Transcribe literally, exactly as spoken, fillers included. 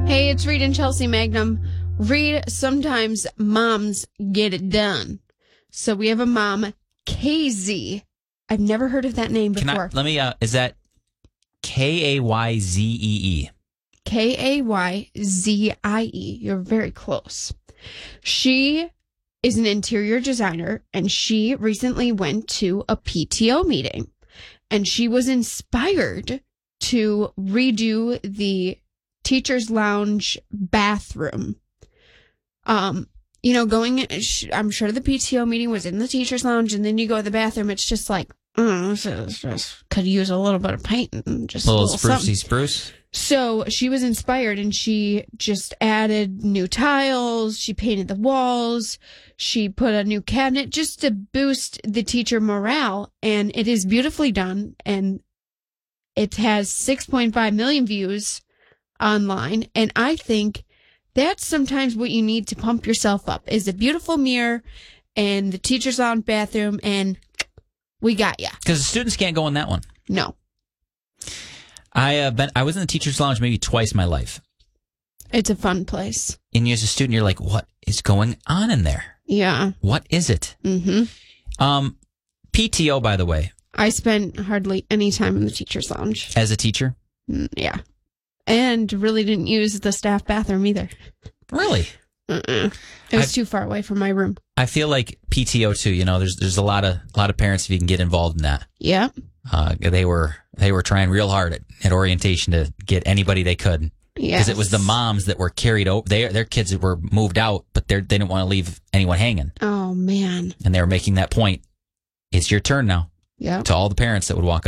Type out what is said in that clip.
Hey, it's Reed and Chelsea Magnum. Reed, sometimes moms get it done. So we have a mom, K Z. I've never heard of that name Can before. I, let me, uh, is that K A Y Z E E? K A Y Z I E. You're very close. She is an interior designer, and she recently went to a P T O meeting. And she was inspired to redo the teacher's lounge bathroom. Um, you know, going, I'm sure the P T O meeting was in the teacher's lounge, and then you go to the bathroom, it's just like, mm, this is just, could use a little bit of paint and just A little, a little sprucey something. spruce. So she was inspired, and she just added new tiles. She painted the walls. She put a new cabinet just to boost the teacher morale. And it is beautifully done. And it has six point five million views online. And I think that's sometimes what you need to pump yourself up, is a beautiful mirror and the teacher's lounge bathroom. And we got ya. Because the students can't go in that one. No. I uh, been I was in the teacher's lounge maybe twice in my life. It's a fun place. And you as a student, you're like, what is going on in there? Yeah. What is it? Mm-hmm. Um, P T O, by the way. I spent hardly any time in the teacher's lounge. As a teacher? Mm, yeah. And really didn't use the staff bathroom either. Really? Uh-uh. It was I've, too far away from my room. I feel like P T O too. You know, there's there's a lot of a lot of parents if you can get involved in that. Yeah. Uh, they were they were trying real hard at, at orientation to get anybody they could. Yeah. Because it was the moms that were carried over. They, their kids were moved out, but they didn't want to leave anyone hanging. Oh, man. And they were making that point. It's your turn now. Yeah. To all the parents that would walk